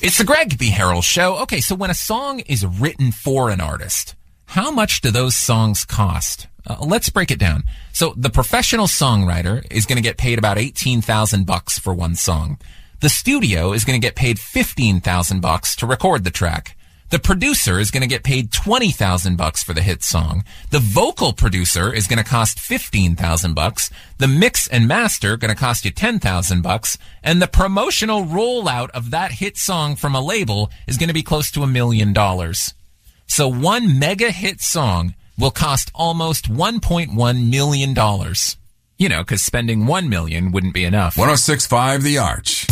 It's the Greg B. Harrell Show. Okay, so when a song is written for an artist, how much do those songs cost? Let's break it down. So the professional songwriter is going to get paid about $18,000 for one song. The studio is going to get paid $15,000 to record the track. The producer is going to get paid $20,000 for the hit song. The vocal producer is going to cost $15,000. The mix and master going to cost you $10,000. And the promotional rollout of that hit song from a label is going to be close to $1 million. So one mega hit song will cost almost $1.1 million. You know, because spending $1 million wouldn't be enough. 106.5 The Arch.